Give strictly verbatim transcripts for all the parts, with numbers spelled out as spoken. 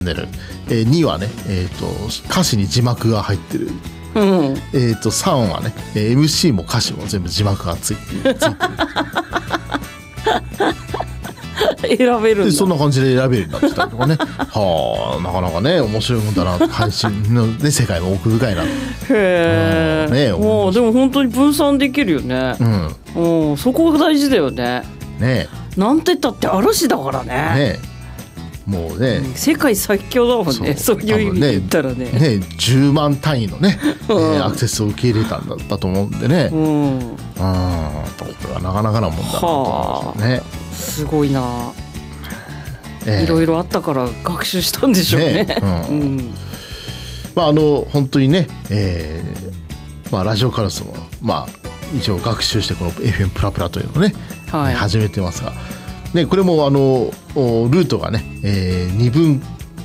ネル、えー、にはね、えー、と歌詞に字幕が入ってる、 うん、 えー、とさんはね エムシー も歌詞も全部字幕がついてるついてる選べるんだ。 でそんな感じで選べるようになってたりとかねはあなかなかね面白いもんだな配信の、ね、世界も奥深いな。 へえ、 うんね、 もうでも本当に分散できるよね、うんうん、そこが大事だよね。 ねなんて言ったって嵐だからね。 ねもうね、 うん、世界最強だもんね。そう、そういう意味で言ったらね、 ねじゅうまん単位のね、うんえー、アクセスを受け入れたんだったと思うんでね、うん、これはなかなかなもんだなと思いますね。 すごいな、えー、いろいろあったから学習したんでしょうね。ね、うんうん、 まああの本当にね、えーまあ、ラジオカラスもまあ一応学習してこの エフエム プラプラというのをね、はい、始めてますが、ね、これもあのルートがね、えー、に分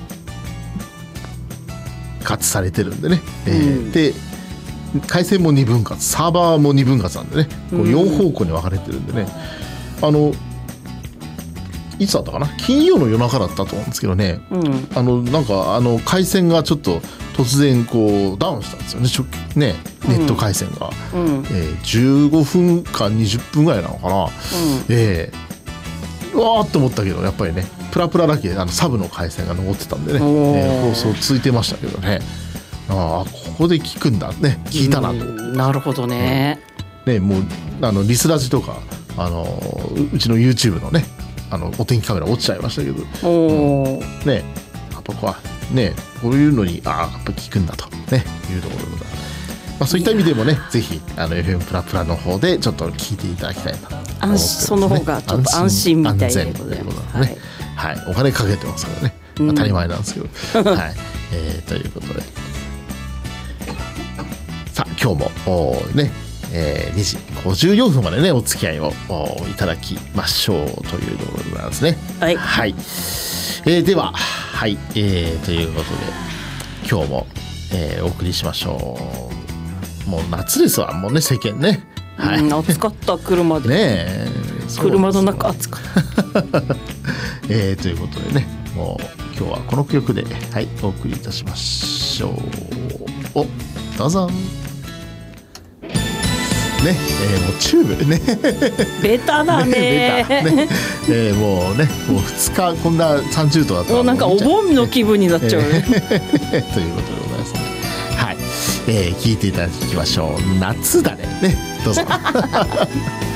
割されてるんでね、うん、えー、で回線もに分割、サーバーもに分割なんでね、こうよん方向に分かれてるんでね、あのいつだったかな、金曜の夜中だったと思うんですけどね、うん、あのなんかあの回線がちょっと突然こうダウンしたんですよ ね, ねネット回線が、うん、えー、じゅうごふんかんにじゅっぷんぐらいなのかな、うん、えー、うわーって思ったけどやっぱりねプラプラだけあのサブの回線が残ってたんでね、えー、放送続いてましたけどね、ああここで聞くんだね、聞いたなと、うん、 なるほどね、 うん、ねもうあのリスラジとかあの う, うちの YouTube のねあのお天気カメラ落ちちゃいましたけど、お、うん、ねやっぱこうねこういうのにあやっぱ聞くんだとねいうところでございます。まあ、そういった意味でもねぜひあの エフエム プラプラの方でちょっと聞いていただきたいなと思ってます、ね、 その方がちょっと安心みたいでございます、 ね、はいはい、お金かけてますからね、当たり前なんですけど、うん、はい、えー、ということでさあ今日もねえー、にじごじゅうよんふんまでねお付き合いをいただきましょうというところでございますね。 はい、 はい、えー、でははい、えー、ということで今日も、えー、お送りしましょう。もう夏ですわもうね世間ね、 はい、うん、暑かった車でね車の中暑かった、 えー、ということでねもう今日はこの曲で、はい、お送りいたしましょう。おどうぞね、えー、もうチューブねベタだ ね, ね, ベタね、えー、もうねもうふつかこんなさんじゅうどだったらもうなんかお盆の気分になっちゃうね、 えー、ということでございますね。はい、えー、聞いていただきましょう。夏だねねどうぞ